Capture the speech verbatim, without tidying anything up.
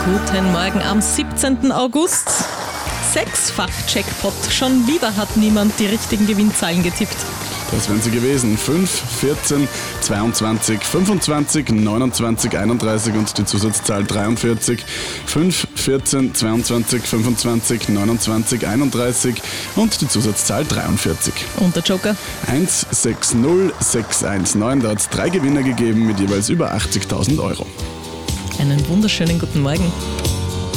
Guten Morgen am siebzehnten August. Sechsfach-Jackpot. Schon wieder hat niemand die richtigen Gewinnzahlen getippt. Das wären sie gewesen. fünf, vierzehn, zweiundzwanzig, fünfundzwanzig, neunundzwanzig, einunddreißig und die Zusatzzahl dreiundvierzig. fünf, vierzehn, zweiundzwanzig, fünfundzwanzig, neunundzwanzig, einunddreißig und die Zusatzzahl dreiundvierzig. Und der Joker? eins sechs null sechs eins neun, da hat es drei Gewinner gegeben mit jeweils über achtzigtausend Euro. Einen wunderschönen guten Morgen.